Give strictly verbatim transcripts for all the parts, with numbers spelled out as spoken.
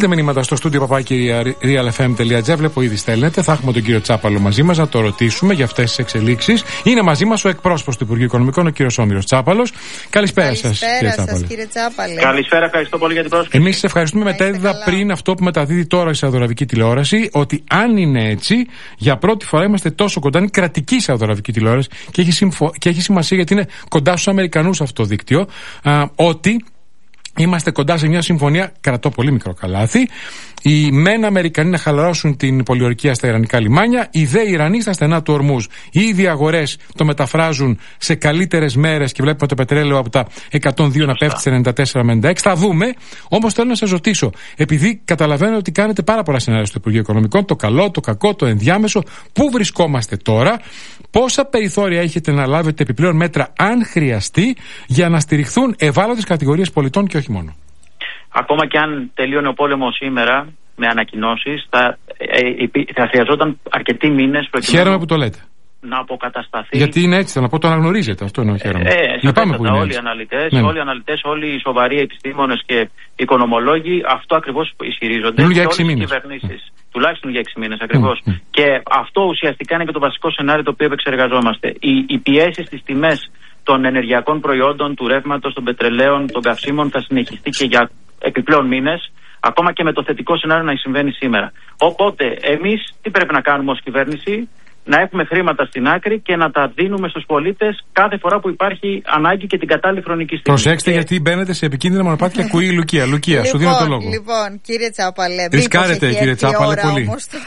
Στείλτε μηνύματα στο στούντιο παπάκι real f m dot g r. Βλέπω ήδη στέλνετε. Θα έχουμε τον κύριο Τσάπαλο μαζί μας να το ρωτήσουμε για αυτές τις εξελίξεις. Είναι μαζί μας ο εκπρόσωπος του Υπουργείου Οικονομικών, ο κύριος Όμηρος Τσάπαλος. Καλησπέρα σας, κύριε Τσάπαλε. κύριε Τσάπαλε. Καλησπέρα, ευχαριστώ πολύ για την πρόσκληση. Εμείς σας ευχαριστούμε. Μετέδιδα πριν αυτό που μεταδίδει τώρα η Σαουδαραβική τηλεόραση, ότι αν είναι έτσι, για πρώτη φορά είμαστε τόσο κοντά. Είναι κρατική Σαουδαραβική τηλεόραση και έχει, συμφω... και έχει σημασία γιατί είναι κοντά στους Αμερικανούς αυτό το δίκτυο. Α, ότι είμαστε κοντά σε μια συμφωνία, κρατώ πολύ μικρό καλάθι. Οι μεν Αμερικανοί να χαλαρώσουν την πολιορκία στα Ιρανικά λιμάνια, οι δε Ιρανοί στα στενά του Ορμούζ. Οι ίδιοι αγορές το μεταφράζουν σε καλύτερες μέρες και βλέπουμε το πετρέλαιο από τα εκατόν δύο να πέφτει σε ενενήντα τέσσερα με ενενήντα έξι. Θα δούμε. Όμως θέλω να σας ρωτήσω, επειδή καταλαβαίνω ότι κάνετε πάρα πολλά σενάρια στο Υπουργείο Οικονομικών, το καλό, το κακό, το ενδιάμεσο, πού βρισκόμαστε τώρα, πόσα περιθώρια έχετε να λάβετε επιπλέον μέτρα, αν χρειαστεί, για να στηριχθούν ευάλωτες κατηγορίες πολιτών και όχι μόνο. Ακόμα και αν τελείωνε ο πόλεμος σήμερα με ανακοινώσεις, θα, ε, ε, θα χρειαζόταν αρκετοί μήνες προκειμένου. Χαίρομαι που το λέτε. Να αποκατασταθεί. Γιατί είναι έτσι, θα να πω, το αναγνωρίζετε. Αυτό εννοώ, χαίρομαι. Ε, Λυπάμαι που είναι όλοι έτσι. οι αναλυτές, Ναι. όλοι οι αναλυτές, όλοι οι σοβαροί επιστήμονες και οικονομολόγοι αυτό ακριβώς ισχυρίζονται. Μιλούν για και έξι όλες οι μήνες. κυβερνήσεις. Mm. Τουλάχιστον για έξι μήνες ακριβώς. Mm. Και αυτό ουσιαστικά είναι και το βασικό σενάριο το οποίο επεξεργαζόμαστε. Οι, οι πιέσεις στις τιμές των ενεργειακών προϊόντων, του ρεύματος, των πετρελαίων, των καυσίμων θα συνεχιστεί και για επιπλέον μήνες, ακόμα και με το θετικό σενάριο να συμβαίνει σήμερα. Οπότε, εμείς τι πρέπει να κάνουμε ως κυβέρνηση? Να έχουμε χρήματα στην άκρη και να τα δίνουμε στους πολίτες κάθε φορά που υπάρχει ανάγκη και την κατάλληλη χρονική στιγμή. Προσέξτε, και... γιατί μπαίνετε σε επικίνδυνα μονοπάτια κουί η Λουκία. Λουκία, λοιπόν, σου δίνω το λόγο. Λοιπόν, κύριε Τσάπαλε, ρισκάρετε, κύριε Τσάπαλε, πολύ.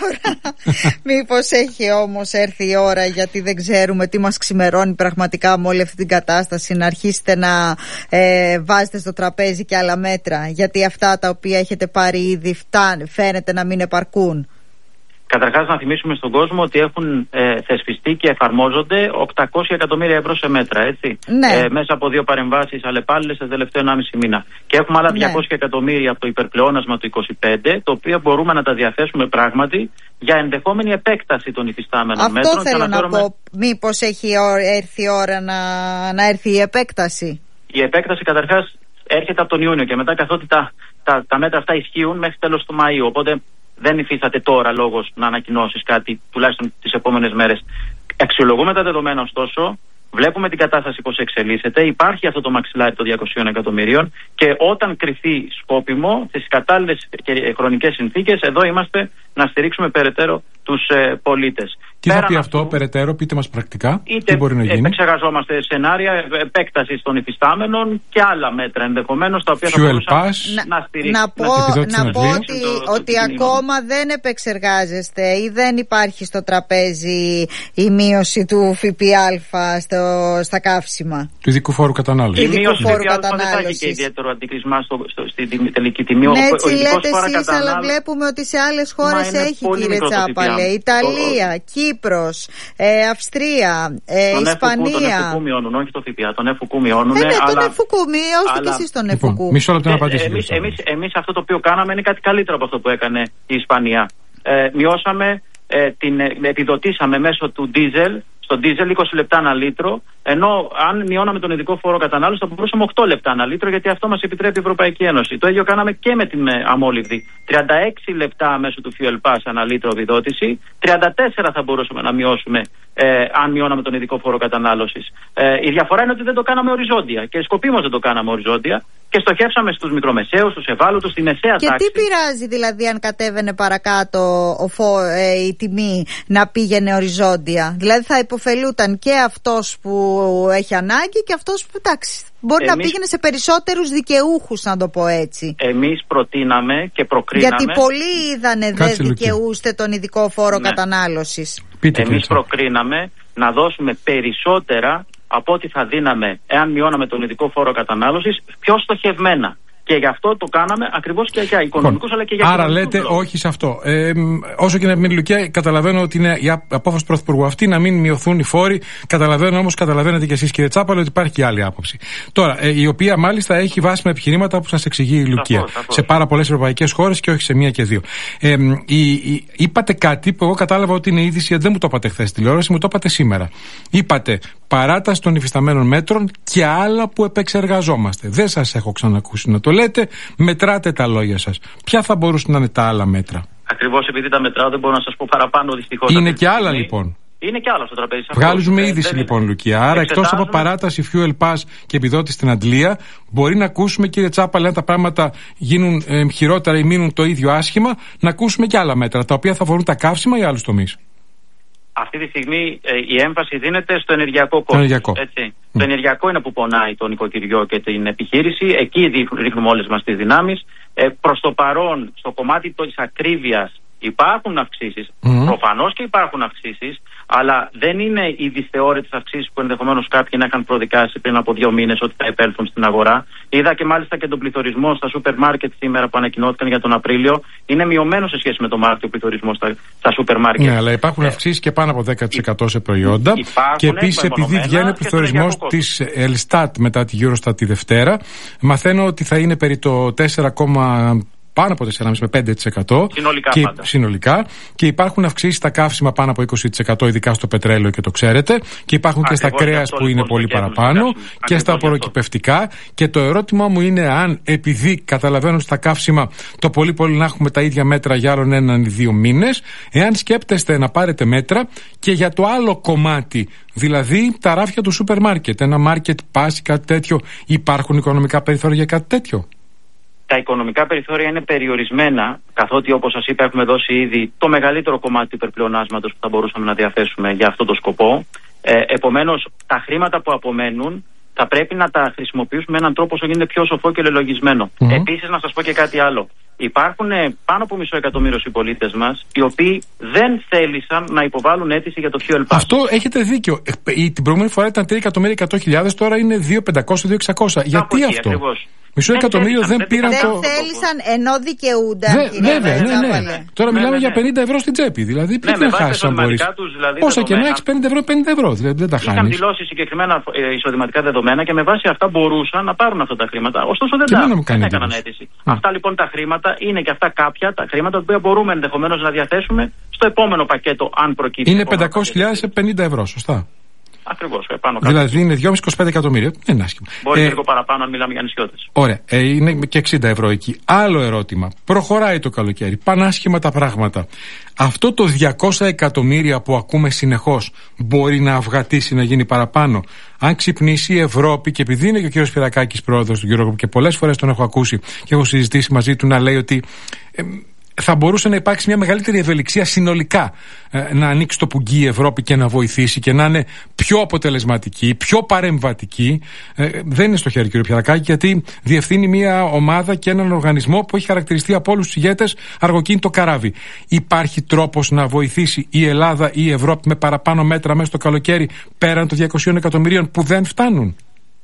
Μήπως έχει όμως έρθει η ώρα, γιατί δεν ξέρουμε τι μας ξημερώνει πραγματικά με όλη αυτή την κατάσταση, να αρχίσετε να ε, βάζετε στο τραπέζι και άλλα μέτρα, γιατί αυτά τα οποία έχετε πάρει ήδη φτάνει, φαίνεται να μην επαρκούν. Καταρχάς, να θυμίσουμε στον κόσμο ότι έχουν ε, θεσπιστεί και εφαρμόζονται οκτακόσια εκατομμύρια ευρώ σε μέτρα, έτσι. Ναι. Ε, μέσα από δύο παρεμβάσεις αλλεπάλληλες σε τελευταίο ενάμιση μήνα. Και έχουμε άλλα διακόσια ναι. εκατομμύρια από το υπερπλεόνασμα του είκοσι πέντε, το οποίο μπορούμε να τα διαθέσουμε πράγματι για ενδεχόμενη επέκταση των υφιστάμενων Αυτό μέτρων. Αυτό θέλω να, να πω. Μήπως έχει έρθει η ώρα να, να έρθει η επέκταση? Η επέκταση καταρχάς έρχεται από τον Ιούνιο και μετά, καθότι τα, τα, τα μέτρα αυτά ισχύουν μέχρι τέλος του Μαΐου. Οπότε δεν υφίσταται τώρα λόγος να ανακοινώσεις κάτι, τουλάχιστον τις επόμενες μέρες. Αξιολογούμε τα δεδομένα, ωστόσο, βλέπουμε την κατάσταση πώς εξελίσσεται. Υπάρχει αυτό το μαξιλάρι των διακοσίων εκατομμυρίων και όταν κριθεί σκόπιμο, στις κατάλληλες και χρονικές συνθήκες, εδώ είμαστε να στηρίξουμε περαιτέρω τους ε, πολίτες. Τι θα πει αυτό, περαιτέρω, πείτε μας πρακτικά, είτε τι μπορεί να γίνει. Επεξεργαζόμαστε σενάρια επέκτασης των υφιστάμενων και άλλα μέτρα ενδεχομένως, τα οποία Fuel θα μπορούσαν να, να στηρίξουν. Να πω, να πω ότι, το, ότι το ακόμα δεν επεξεργάζεστε ή δεν υπάρχει στο τραπέζι η μείωση του ΦΠΑ στο, στα καύσιμα. Του ειδικού φόρου κατανάλωσης. Η μείωση του ΦΠΑ δεν θα έχει και ιδιαίτερο αντικρισμά στο, στο, στην τελική τιμή. Ναι, έτσι λέτε εσείς, αλλά βλέπουμε ότι σε άλλες χώρες έχει, κύριε Τσάπαλε. Ιταλία, Κύπρος, ε, Αυστρία, ε, τον Ισπανία. Τον εφουκού μειώνουν, όχι το ΦΠΑ, τον εφουκού μειώνουν. Ε, ναι, αλλά... τον εφουκού, μειώστε και εσείς τον εφουκού. Λοιπόν, μισό λεπτό να απαντήσω. Εμείς, εμείς, εμείς αυτό το οποίο κάναμε είναι κάτι καλύτερο από αυτό που έκανε η Ισπανία. Ε, μειώσαμε, ε, την, ε, επιδοτήσαμε μέσω του ντίζελ, στο ντίζελ είκοσι λεπτά ένα λίτρο, ενώ αν μειώναμε τον ειδικό φόρο κατανάλωση θα μπορούσαμε οκτώ λεπτά ένα λίτρο, γιατί αυτό μας επιτρέπει η Ευρωπαϊκή Ένωση. Το ίδιο κάναμε και με την αμόλυβδη. τριάντα έξι λεπτά μέσω του Fuel Pass ένα λίτρο επιδότηση, τριάντα τέσσερα θα μπορούσαμε να μειώσουμε ε, αν μειώναμε τον ειδικό φόρο κατανάλωσης. Ε, η διαφορά είναι ότι δεν το κάναμε οριζόντια και σκοπίμως δεν το κάναμε οριζόντια και στοχεύσαμε στους μικρομεσαίους, στους ευάλωτους, στη μεσαία και τάξη. Και τι πειράζει δηλαδή αν κατέβαινε παρακάτω ο φο, ε, η τιμή να πήγαινε οριζόντια? Δηλαδή θα υποφελούταν και αυτός που έχει ανάγκη και αυτός που, εντάξει, μπορεί εμείς, να πήγαινε σε περισσότερους δικαιούχους, να το πω έτσι. Εμείς προτείναμε και προκρίναμε. Γιατί πολλοί είδανε δεν δικαιούστε τον ειδικό φόρο ναι. κατανάλωσης. Πείτε, εμείς προκρίναμε να δώσουμε περισσότερα από ό,τι θα δίναμε εάν μειώναμε τον ειδικό φόρο κατανάλωσης, πιο στοχευμένα. Και γι' αυτό το κάναμε ακριβώς και για οικονομικούς αλλά και για άρα λέτε λόγους. Όχι σε αυτό. Ε, όσο και να μην Λουκιά, καταλαβαίνω ότι είναι η απόφαση του Πρωθυπουργού αυτή να μην μειωθούν οι φόροι. Καταλαβαίνω όμως, καταλαβαίνετε και εσείς κύριε Τσάπαλο, ότι υπάρχει και άλλη άποψη. Τώρα, ε, η οποία μάλιστα έχει βάσιμα επιχειρήματα που σας εξηγεί η Λουκία. Σαφώς, σαφώς. Σε πάρα πολλές ευρωπαϊκές χώρες και όχι σε μία και δύο. Ε, η, η, είπατε κάτι που εγώ κατάλαβα ότι είναι είδηση, γιατί δεν μου το είπατε χθες στη τηλεόραση, μου το είπατε σήμερα. Είπατε παράταση των υφισταμένων μέτρων και άλλα που επεξεργαζόμαστε. Δεν σας έχω ξανακούσει να το λέτε, μετράτε τα λόγια σας. Ποια θα μπορούσαν να είναι τα άλλα μέτρα? Ακριβώς επειδή τα μετράω, δεν μπορώ να σας πω παραπάνω δυστυχώς. Είναι και άλλα λοιπόν. Είναι και άλλα στο τραπέζι. Βγάζουμε ε, είδηση λοιπόν, Λουκία. Άρα, εκτός από παράταση fuel pass και επιδότηση στην Αντλία, μπορεί να ακούσουμε, κύριε Τσάπαλε, αν τα πράγματα γίνουν ε, χειρότερα ή μείνουν το ίδιο άσχημα, να ακούσουμε και άλλα μέτρα, τα οποία θα αφορούν τα καύσιμα ή άλλους τομείς. Αυτή τη στιγμή ε, η έμφαση δίνεται στο ενεργειακό κόστος. Ενεργειακό. Έτσι. Mm. Το ενεργειακό είναι που πονάει το νοικοκυριό και την επιχείρηση. Εκεί ρίχνουμε όλες μας τις δυνάμεις. Ε, προς το παρόν, στο κομμάτι της ακρίβειας, υπάρχουν αυξήσεις. Mm. Προφανώς και υπάρχουν αυξήσεις, αλλά δεν είναι οι δυσθεώρητες αυξήσεις που ενδεχομένως κάποιοι να είχαν προδικάσει πριν από δύο μήνες ότι θα επέλθουν στην αγορά. Είδα και μάλιστα και τον πληθωρισμό στα σούπερ μάρκετ σήμερα που ανακοινώθηκαν για τον Απρίλιο. Είναι μειωμένο σε σχέση με τον Μάρτιο ο πληθωρισμός στα, στα σούπερ μάρκετ. Ναι, αλλά υπάρχουν ε, αυξήσεις και πάνω από δέκα τοις εκατό σε προϊόντα. Υπάρχουν, και επίσης, επειδή βγαίνει ο πληθωρισμός της Ελστάτ μετά τη Eurostat τη Δευτέρα, μαθαίνω ότι θα είναι περί το τέσσερα, πάνω από τέσσερα κόμμα πέντε με πέντε τοις εκατό συνολικά, και, πάντα. συνολικά και υπάρχουν αυξήσεις στα καύσιμα πάνω από είκοσι τοις εκατό, ειδικά στο πετρέλαιο και το ξέρετε, και υπάρχουν ακριβώς και στα κρέας που είναι πολύ παραπάνω και στα απορροκυπευτικά. Και το ερώτημά μου είναι αν, επειδή καταλαβαίνω στα καύσιμα το πολύ πολύ να έχουμε τα ίδια μέτρα για άλλον έναν ή δύο μήνες, εάν σκέπτεστε να πάρετε μέτρα και για το άλλο κομμάτι, δηλαδή τα ράφια του σούπερ μάρκετ, ένα market pass ή κάτι τέτοιο, υπάρχουν οικονομικά περιθώρια για κάτι τέτοιο? Τα οικονομικά περιθώρια είναι περιορισμένα, καθότι όπως σας είπα έχουμε δώσει ήδη το μεγαλύτερο κομμάτι του υπερπλεονάσματος που θα μπορούσαμε να διαθέσουμε για αυτό το σκοπό. Ε, επομένως, τα χρήματα που απομένουν θα πρέπει να τα χρησιμοποιήσουμε με έναν τρόπο όσο γίνεται πιο σοφό και λελογισμένο. Mm-hmm. Επίσης, να σας πω και κάτι άλλο. Υπάρχουν ε, πάνω από μισό εκατομμύριο συμπολίτες μας οι οποίοι δεν θέλησαν να υποβάλουν αίτηση για το fuel pass. Αυτό έχετε δίκιο. Ε, την προηγούμενη φορά ήταν τρία εκατομμύρια εκατό χιλιάδες, τώρα είναι δύο χιλιάδες πεντακόσια, δύο χιλιάδες εξακόσια. Γιατί εκεί, αυτό? Ακριβώς. Μισό δεν εκατομμύριο θέλησαν, δεν πήραν δεν το. Δεν θέλησαν ενώ δικαιούνταν. Βέβαια, ναι, ναι, ναι. Τώρα ναι, μιλάμε ναι, ναι. για πενήντα ευρώ στην τσέπη. Δηλαδή, ποιο δεν χάσει αν μπορεί. Δηλαδή, όσα και να έχει, πενήντα ευρώ, πενήντα ευρώ. Δηλαδή, δεν τα χάνει. Είχαν δηλώσει συγκεκριμένα εισοδηματικά δεδομένα και με βάση αυτά μπορούσαν να πάρουν αυτά τα χρήματα. Ωστόσο δεν τα έκαναν αίτηση. Αυτά λοιπόν τα χρήματα είναι και αυτά κάποια τα χρήματα τα οποία μπορούμε ενδεχομένως να διαθέσουμε στο επόμενο πακέτο, αν προκύψει. Είναι πεντακόσιες χιλιάδες σε πενήντα ευρώ, σωστά. Ακριβώς, πάνω κάτω. Δηλαδή είναι δυόμισι με είκοσι πέντε εκατομμύρια. Δεν είναι άσχημα. Μπορεί ε, λίγο παραπάνω αν μιλάμε για νησιώτες. Ωραία. Ε, είναι και εξήντα ευρώ εκεί. Άλλο ερώτημα. Προχωράει το καλοκαίρι. Πάνε άσχημα τα πράγματα. Αυτό το διακόσια εκατομμύρια που ακούμε συνεχώς μπορεί να αυγατήσει, να γίνει παραπάνω? Αν ξυπνήσει η Ευρώπη, και επειδή είναι και ο κύριος Σπυρακάκης πρόεδρος του Eurogroup και πολλές φορές τον έχω ακούσει και έχω συζητήσει μαζί του να λέει ότι. Ε, θα μπορούσε να υπάρξει μια μεγαλύτερη ευελιξία συνολικά, ε, να ανοίξει το πουγγί η Ευρώπη και να βοηθήσει και να είναι πιο αποτελεσματική, πιο παρεμβατική. Ε, δεν είναι στο χέρι, κύριο Πιαρακάκη, γιατί διευθύνει μια ομάδα και έναν οργανισμό που έχει χαρακτηριστεί από όλους τους ηγέτες αργοκίνητο καράβι. Υπάρχει τρόπος να βοηθήσει η Ελλάδα ή η Ευρώπη με παραπάνω μέτρα μέσα στο καλοκαίρι, πέραν των διακοσίων εκατομμυρίων που δεν φτάνουν?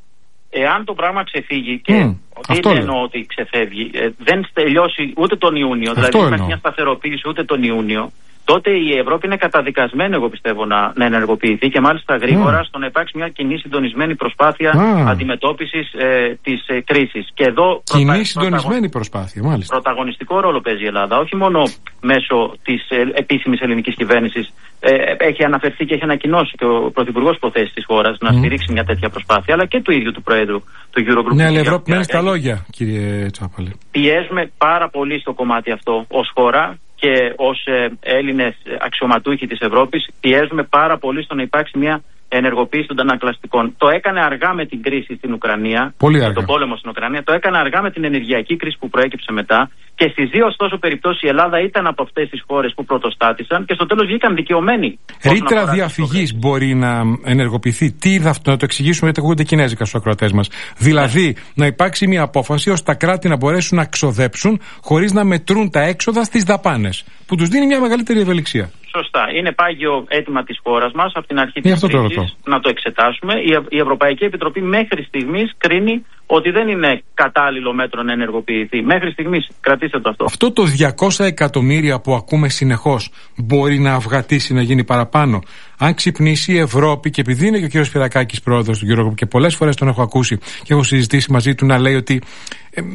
Εάν το πράγμα ξεφύγει, και mm, δεν εννοώ ότι ξεφεύγει, ε, δεν τελειώσει ούτε τον Ιούνιο, αυτό δηλαδή υπάρχει μια σταθεροποίηση ούτε τον Ιούνιο, τότε η Ευρώπη είναι καταδικασμένη, εγώ πιστεύω, να, να ενεργοποιηθεί και μάλιστα γρήγορα mm. στο να υπάρξει μια κοινή συντονισμένη προσπάθεια mm. αντιμετώπισης ε, της ε, κρίσης. Και εδώ κοινή πρωτα... συντονισμένη προσπάθεια, μάλιστα. Πρωταγωνιστικό ρόλο παίζει η Ελλάδα, όχι μόνο μέσω της ε, επίσημης ελληνικής κυβέρνησης. Ε, έχει αναφερθεί και έχει ανακοινώσει και ο Πρωθυπουργός προθέσεις της χώρας να mm. στηρίξει μια τέτοια προσπάθεια, αλλά και του ίδιου του Προέδρου του Eurogroup. Ναι, αλλά η Ευρώπη μένει στα λόγια, κύριε Τσάπαλε. Πιέζουμε πάρα πολύ στο κομμάτι αυτό ως χώρα. Και ως ε, Έλληνες αξιωματούχοι της Ευρώπης πιέζουμε πάρα πολύ στο να υπάρξει μια ενεργοποίηση των αντανακλαστικών. Το έκανε αργά με την κρίση στην Ουκρανία, με τον πόλεμο στην Ουκρανία, το έκανε αργά με την ενεργειακή κρίση που προέκυψε μετά. Και στις δύο ωστόσο περιπτώσεις η Ελλάδα ήταν από αυτές τις χώρες που πρωτοστάτησαν και στο τέλος βγήκαν δικαιωμένοι. Ρήτρα διαφυγής μπορεί να ενεργοποιηθεί. Τι είδα αυτό, να το εξηγήσουμε, γιατί ακούγονται κινέζικα στους ακροατές μας. Δηλαδή, yeah. να υπάρξει μια απόφαση ώστε τα κράτη να μπορέσουν να ξοδέψουν χωρίς να μετρούν τα έξοδα στις δαπάνες, που τους δίνει μια μεγαλύτερη ευελιξία. Σωστά. Είναι πάγιο αίτημα της χώρας μας από την αρχή της κρίσης να το εξετάσουμε. Η Ευρωπαϊκή Επιτροπή μέχρι στιγμής κρίνει ότι δεν είναι κατάλληλο μέτρο να ενεργοποιηθεί. Μέχρι στιγμής, κρατήστε το αυτό. Αυτό το διακόσια εκατομμύρια που ακούμε συνεχώς μπορεί να αυγατήσει, να γίνει παραπάνω? Αν ξυπνήσει η Ευρώπη, και επειδή είναι και ο κύριος Σπυρακάκης πρόεδρος του Eurogroup και πολλές φορές τον έχω ακούσει και έχω συζητήσει μαζί του να λέει ότι ε,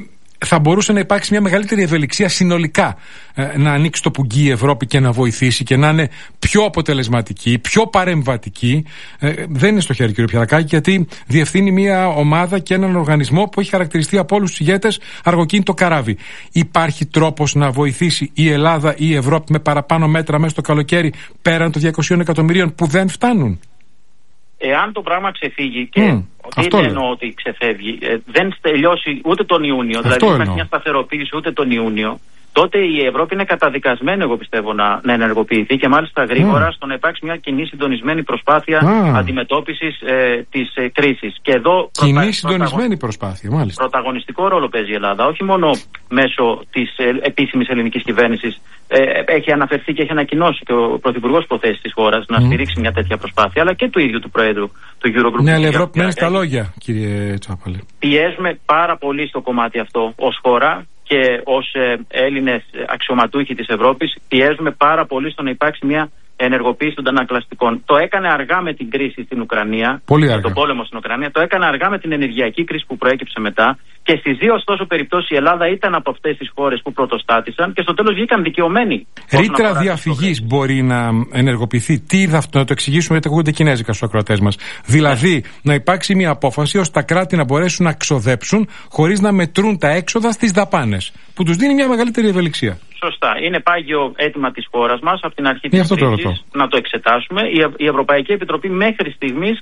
θα μπορούσε να υπάρξει μια μεγαλύτερη ευελιξία συνολικά, ε, να ανοίξει το πουγγί η Ευρώπη και να βοηθήσει και να είναι πιο αποτελεσματική, πιο παρεμβατική. Ε, δεν είναι στο χέρι, κύριε Πιαρακάκη, γιατί διευθύνει μια ομάδα και έναν οργανισμό που έχει χαρακτηριστεί από όλους τους ηγέτες αργοκίνητο καράβι. Υπάρχει τρόπος να βοηθήσει η Ελλάδα ή η Ευρώπη με παραπάνω μέτρα μέσα στο καλοκαίρι, πέραν των διακοσίων εκατομμυρίων που δεν φτάνουν? Εάν το πράγμα ξεφύγει, και mm, δεν εννοώ ότι ξεφεύγει, ε, δεν τελειώσει ούτε τον Ιούνιο, αυτό δηλαδή δεν υπάρχει μια σταθεροποίηση ούτε τον Ιούνιο, τότε η Ευρώπη είναι καταδικασμένη, εγώ πιστεύω, να, να ενεργοποιηθεί και μάλιστα γρήγορα mm. στο να υπάρξει μια κοινή συντονισμένη προσπάθεια mm. αντιμετώπισης ε, της ε, κρίσης. Και εδώ κοινή πρωτα... συντονισμένη πρωταγων... προσπάθεια, μάλιστα. Πρωταγωνιστικό ρόλο παίζει η Ελλάδα, όχι μόνο μέσω της ε, επίσημης ελληνικής κυβέρνησης. Ε, έχει αναφερθεί και έχει ανακοινώσει και ο Πρωθυπουργός προθέσεις της χώρας να mm. στηρίξει μια τέτοια προσπάθεια, αλλά και του ίδιου του Προέδρου του Eurogroup. Ναι, αλλά η Ευρώπη μένει στα λόγια, κύριε Τσάπαλη. Πιέζουμε πάρα πολύ στο κομμάτι αυτό ως χώρα. Και ως ε, Έλληνες αξιωματούχοι της Ευρώπης πιέζουμε πάρα πολύ στο να υπάρξει μια ενεργοποίηση των αντανακλαστικών. Το έκανε αργά με την κρίση στην Ουκρανία, με τον πόλεμο στην Ουκρανία, το έκανε αργά με την ενεργειακή κρίση που προέκυψε μετά. Και στις δύο ωστόσο περιπτώσεις η Ελλάδα ήταν από αυτές τις χώρες που πρωτοστάτησαν και στο τέλος βγήκαν δικαιωμένοι. Ρήτρα διαφυγής μπορεί να ενεργοποιηθεί. Τι είδα αυτό, να το εξηγήσουμε, γιατί ακούγονται κινέζικα στους ακροατές μας. Δηλαδή, yeah. να υπάρξει μια απόφαση ώστε τα κράτη να μπορέσουν να ξοδέψουν χωρίς να μετρούν τα έξοδα στις δαπάνες, που τους δίνει μια μεγαλύτερη ευελιξία. Σωστά. Είναι πάγιο αίτημα της χώρας μας από την αρχή της κρίσης να το εξετάσουμε. Η, η Ευρωπαϊκή Επιτροπή μέχρι στιγμής